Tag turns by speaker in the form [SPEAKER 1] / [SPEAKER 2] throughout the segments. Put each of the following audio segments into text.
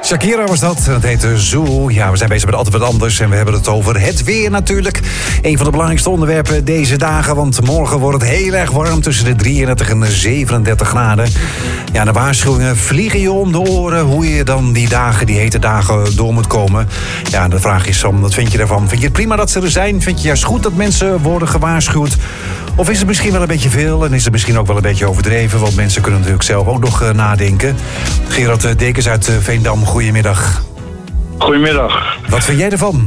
[SPEAKER 1] Shakira was dat. Dat heet Zoo. Ja, we zijn bezig met altijd wat anders. En we hebben het over het weer natuurlijk. Een van de belangrijkste onderwerpen deze dagen. Want morgen wordt het heel erg warm. Tussen de 33 en de 37 graden. Ja, de waarschuwingen vliegen je om de oren. Hoe je dan die hete dagen door moet komen. Ja, de vraag is dan, wat vind je ervan? Vind je het prima dat ze er zijn? Vind je juist goed dat mensen worden gewaarschuwd? Of is het misschien wel een beetje veel? En is het misschien ook wel een beetje overdreven? Want mensen kunnen natuurlijk zelf ook nog nadenken. Gerard Dekens uit Veendam, goedemiddag.
[SPEAKER 2] Goedemiddag.
[SPEAKER 1] Wat vind jij ervan?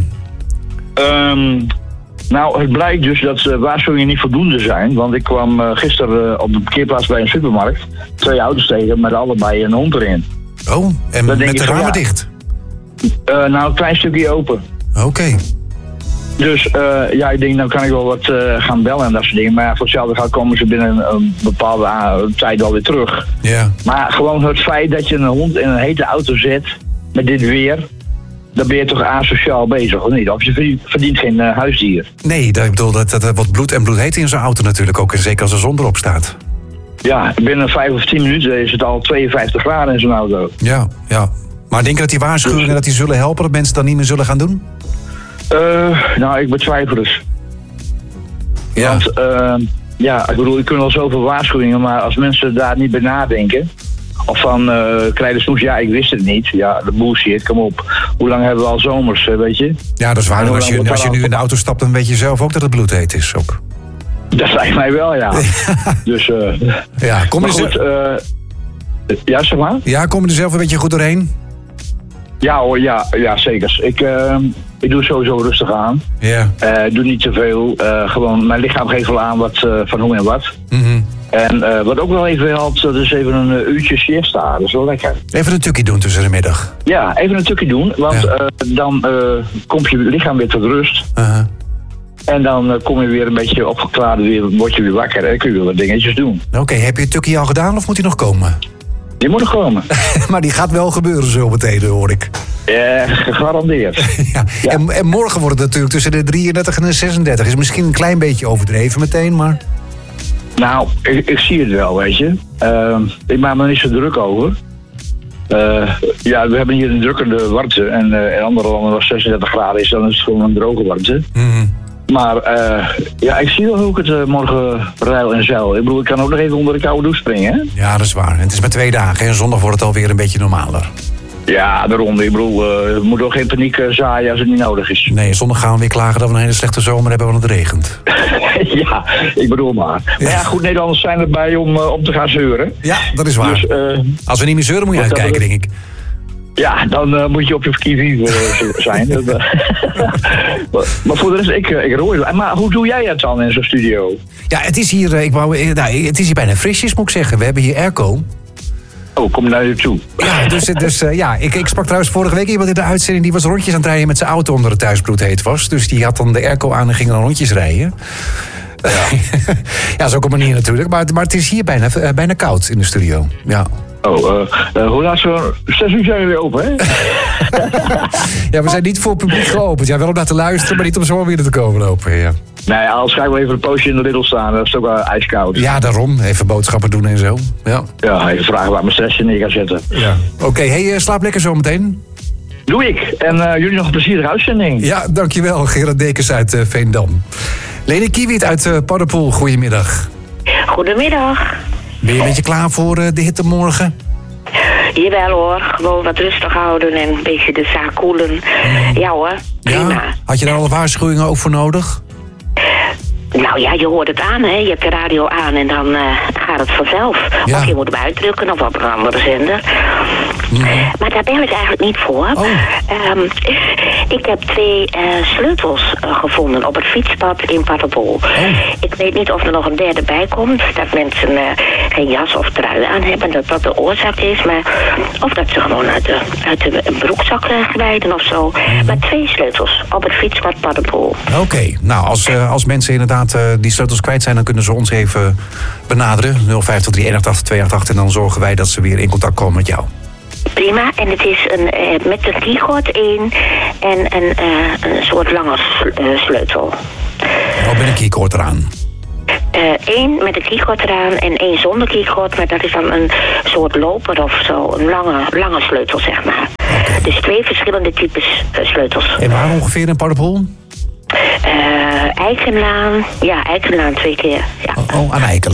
[SPEAKER 2] Nou, het blijkt dus dat waarschuwingen niet voldoende zijn. Want ik kwam gisteren op de parkeerplaats bij een supermarkt 2 auto's tegen met allebei een hond erin.
[SPEAKER 1] Oh, en met de ramen dicht?
[SPEAKER 2] Nou, een klein stukje open.
[SPEAKER 1] Oké.
[SPEAKER 2] Dus ik denk, dan kan ik wel wat gaan bellen en dat soort dingen. Maar voor hetzelfde geld komen ze binnen een bepaalde tijd alweer terug.
[SPEAKER 1] Ja. Maar
[SPEAKER 2] gewoon het feit dat je een hond in een hete auto zet met dit weer, dan ben je toch asociaal bezig, of niet? Of je verdient geen huisdier.
[SPEAKER 1] Nee, ik bedoel, dat wat bloed en bloed heet in zo'n auto natuurlijk ook. En zeker als er zon erop staat.
[SPEAKER 2] Ja, binnen 5 of 10 minuten is het al 52 graden in zo'n auto.
[SPEAKER 1] Ja. Maar denk je dat die waarschuwingen dat die zullen helpen, dat mensen dat niet meer zullen gaan doen?
[SPEAKER 2] Nou, ik betwijfel het.
[SPEAKER 1] Ja.
[SPEAKER 2] Want, ik bedoel, je kunt wel zoveel waarschuwingen, maar als mensen daar niet bij nadenken, of van, krijg je snoes, ja, ik wist het niet. Ja, de bullshit, kom op. Hoe lang hebben we al zomers, weet je? Ja, dat is waar.
[SPEAKER 1] Als je nu in de auto stapt, dan weet je zelf ook dat het bloed heet is ook.
[SPEAKER 2] Dat lijkt mij wel, ja. Dus,
[SPEAKER 1] ja, kom je
[SPEAKER 2] goed, ja, zeg maar?
[SPEAKER 1] Ja, kom je er zelf een beetje goed doorheen?
[SPEAKER 2] Ja hoor, ja zeker. Ik doe sowieso rustig aan.
[SPEAKER 1] Ja.
[SPEAKER 2] Doe niet te veel. Gewoon, mijn lichaam geeft wel aan wat, van hoe en wat.
[SPEAKER 1] Mm-hmm.
[SPEAKER 2] En wat ook wel even helpt, dat is even een uurtje siesta. Dat is wel lekker.
[SPEAKER 1] Even een tukkie doen tussen de middag.
[SPEAKER 2] Ja, even een tukkie doen. Want dan komt je lichaam weer tot rust.
[SPEAKER 1] Uh-huh.
[SPEAKER 2] En dan kom je weer een beetje opgeklaard, word je weer wakker. En dan kun je weer wat dingetjes doen.
[SPEAKER 1] Oké, heb je het tukkie al gedaan of moet die nog komen?
[SPEAKER 2] Die moet nog komen.
[SPEAKER 1] Maar die gaat wel gebeuren zo meteen, hoor ik.
[SPEAKER 2] Gegarandeerd.
[SPEAKER 1] Ja. En morgen wordt het natuurlijk tussen de 33 en de 36. Is misschien een klein beetje overdreven meteen, maar...
[SPEAKER 2] Nou, ik zie het wel, weet je. Ik maak me er niet zo druk over. We hebben hier een drukkende warmte. En in andere landen als 36 graden is, dan is het gewoon een droge warmte.
[SPEAKER 1] Mm-hmm.
[SPEAKER 2] Maar ik zie wel hoe ik het morgen ruil en zeil. Ik bedoel, ik kan ook nog even onder de koude douche springen, hè?
[SPEAKER 1] Ja, dat is waar. En het is maar 2 dagen en zondag wordt het alweer een beetje normaler.
[SPEAKER 2] Ja, daarom. Ik bedoel, we moeten ook geen paniek zaaien als het niet nodig is.
[SPEAKER 1] Nee, zondag gaan we weer klagen dat we een hele slechte zomer hebben, want het regent.
[SPEAKER 2] Ja, ik bedoel maar. Ja. Maar ja, goed, Nederlanders zijn erbij om te gaan zeuren.
[SPEAKER 1] Ja, dat is waar. Dus, als we niet meer zeuren, moet je uitkijken, denk ik.
[SPEAKER 2] Ja, dan moet je op je verkiezing zijn. Maar voor de rest, ik roer. Maar hoe doe jij het dan in zo'n studio?
[SPEAKER 1] Ja, het is hier, het is hier bijna frisjes, moet ik zeggen. We hebben hier airco.
[SPEAKER 2] Oh, kom naar je toe.
[SPEAKER 1] Ja, ik sprak trouwens vorige week iemand in de uitzending... die was rondjes aan het rijden met zijn auto omdat het thuis bloedheet was. Dus die had dan de airco aan en ging dan rondjes rijden. Ja, ja, dat is ook een manier natuurlijk. Maar het is hier bijna koud in de studio. Ja.
[SPEAKER 2] Hoe laat zo? 6 uur zijn we weer open, hè?
[SPEAKER 1] Ja, we zijn niet voor publiek geopend. Ja, wel om naar te luisteren, maar niet om zo weer te komen lopen. Ja.
[SPEAKER 2] Nee, als ga ik wel even een poosje in de Lidl staan. Dat is ook wel ijskoud.
[SPEAKER 1] Ja, daarom. Even boodschappen doen en zo.
[SPEAKER 2] Ja, even vragen waar mijn stressje neer ga zetten.
[SPEAKER 1] Ja. Oké, slaap lekker zo meteen.
[SPEAKER 2] Doe ik. En jullie nog een plezierige uitzending.
[SPEAKER 1] Ja, dankjewel. Gerard Dekens uit Veendam. Lene Kiewiet uit Paddepoel, goedemiddag.
[SPEAKER 3] Goedemiddag.
[SPEAKER 1] Ben je een beetje klaar voor de hitte morgen?
[SPEAKER 3] Jawel hoor, gewoon wat rustig houden en een beetje de zaak koelen. Ja hoor, prima.
[SPEAKER 1] Ja? Had je daar alle waarschuwingen ook voor nodig?
[SPEAKER 3] Nou ja, je hoort het aan, hè. Je hebt de radio aan en dan gaat het vanzelf. Ja. Of je moet hem uitdrukken of op een andere zender. Maar daar ben ik eigenlijk niet voor.
[SPEAKER 1] Oh.
[SPEAKER 3] Ik heb 2 sleutels gevonden op het fietspad in Paddepoel.
[SPEAKER 1] Oh.
[SPEAKER 3] Ik weet niet of er nog een derde bij komt. Dat mensen geen jas of trui aan hebben, dat dat de oorzaak is. Maar of dat ze gewoon uit de broekzak glijden of zo. Maar 2 sleutels op het fietspad Paddepoel.
[SPEAKER 1] Oké, nou als mensen inderdaad die sleutels kwijt zijn, dan kunnen ze ons even benaderen. 050 388 288 en dan zorgen wij dat ze weer in contact komen met jou.
[SPEAKER 3] Prima, en het is met een keycord 1 en een soort lange sleutel.
[SPEAKER 1] Met een keycord eraan.
[SPEAKER 3] 1 met een keycord eraan en 1 zonder keycord, maar dat is dan een soort loper of zo. Een lange sleutel, zeg maar.
[SPEAKER 1] Oké.
[SPEAKER 3] 2 verschillende types sleutels.
[SPEAKER 1] En waar ongeveer in Paddepoel?
[SPEAKER 3] Eikenlaan. Ja, Eikenlaan 2 keer. Ja.
[SPEAKER 1] Oh, aan Eikenlaan.